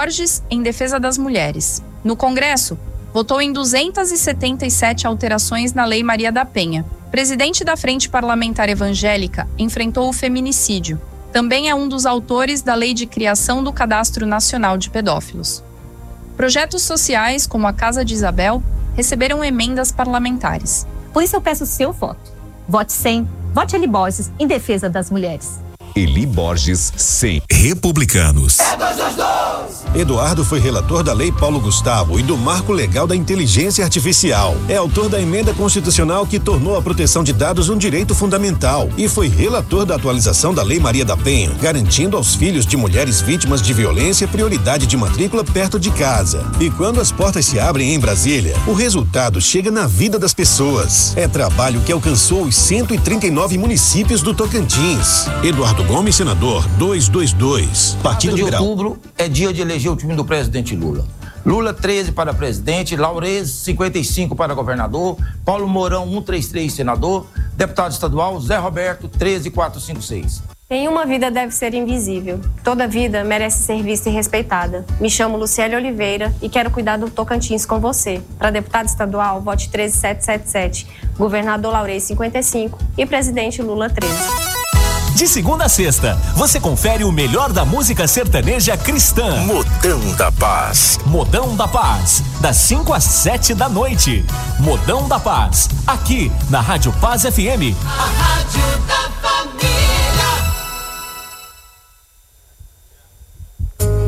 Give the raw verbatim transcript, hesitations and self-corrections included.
Borges, em defesa das mulheres. No Congresso, votou em duzentas e setenta e sete alterações na Lei Maria da Penha. Presidente da Frente Parlamentar Evangélica enfrentou o feminicídio. Também é um dos autores da Lei de Criação do Cadastro Nacional de Pedófilos. Projetos sociais, como a Casa de Isabel, receberam emendas parlamentares. Por isso eu peço seu voto. Vote cem, vote Eli Borges, em defesa das mulheres. Eli Borges, cem. Republicanos. É dois, dois, dois. Eduardo foi relator da Lei Paulo Gustavo e do Marco Legal da Inteligência Artificial. É autor da emenda constitucional que tornou a proteção de dados um direito fundamental e foi relator da atualização da Lei Maria da Penha, garantindo aos filhos de mulheres vítimas de violência prioridade de matrícula perto de casa. E quando as portas se abrem em Brasília, o resultado chega na vida das pessoas. É trabalho que alcançou os cento e trinta e nove municípios do Tocantins. Eduardo Gomes, senador, duzentos e vinte e dois, Partido Liberal. De outubro é dia de eleger o time do presidente Lula. Lula, treze para presidente, Laurez, cinquenta e cinco para governador, Paulo Mourão, cento e trinta e três, senador, deputado estadual, Zé Roberto, treze, quatrocentos e cinquenta e seis. Nenhuma vida deve ser invisível. Toda vida merece ser vista e respeitada. Me chamo Luciele Oliveira e quero cuidar do Tocantins com você. Para deputado estadual, vote treze, setecentos e setenta e sete, governador Laurez, cinquenta e cinco e presidente Lula, treze. De segunda a sexta, você confere o melhor da música sertaneja cristã. Modão da Paz. Modão da Paz, das cinco às sete da noite. Modão da Paz, aqui na Rádio Paz F M. A Rádio da